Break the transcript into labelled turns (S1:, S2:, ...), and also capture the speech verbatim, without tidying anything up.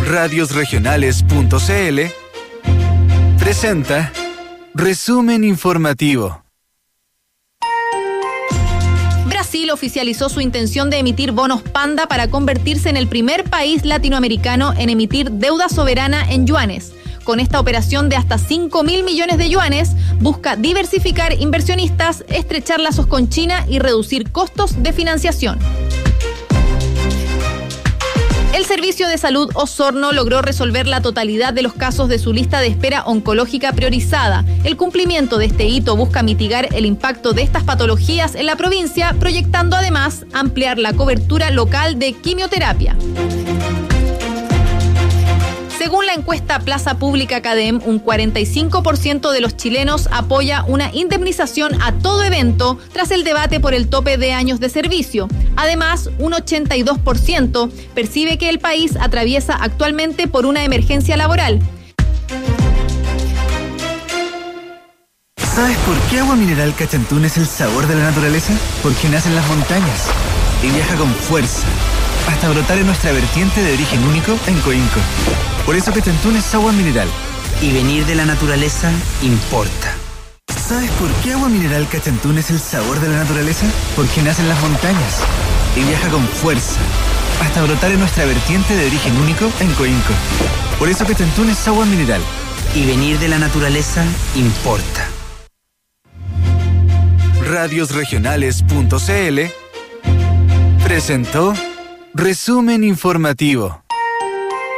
S1: radios regionales punto c l presenta Resumen Informativo.
S2: Brasil oficializó su intención de emitir bonos Panda para convertirse en el primer país latinoamericano en emitir deuda soberana en yuanes. Con esta operación de hasta cinco mil millones de yuanes, busca diversificar inversionistas, estrechar lazos con China y reducir costos de financiación. El Servicio de Salud Osorno logró resolver la totalidad de los casos de su lista de espera oncológica priorizada. El cumplimiento de este hito busca mitigar el impacto de estas patologías en la provincia, proyectando además ampliar la cobertura local de quimioterapia. Según la encuesta Plaza Pública Cadem, un cuarenta y cinco por ciento de los chilenos apoya una indemnización a todo evento tras el debate por el tope de años de servicio. Además, un ochenta y dos por ciento percibe que el país atraviesa actualmente por una emergencia laboral.
S1: ¿Sabes por qué Agua Mineral Cachantún es el sabor de la naturaleza? Porque nace en las montañas y viaja con fuerza hasta brotar en nuestra vertiente de origen único en Coinco. Por eso Cachantún es agua mineral.
S3: Y venir de la naturaleza importa.
S1: ¿Sabes por qué Agua Mineral Cachantún es el sabor de la naturaleza? Porque nace en las montañas y viaja con fuerza hasta brotar en nuestra vertiente de origen único en Coinco. Por eso Cachantún es agua mineral.
S3: Y venir de la naturaleza importa.
S1: radios regionales punto c l presentó Resumen Informativo.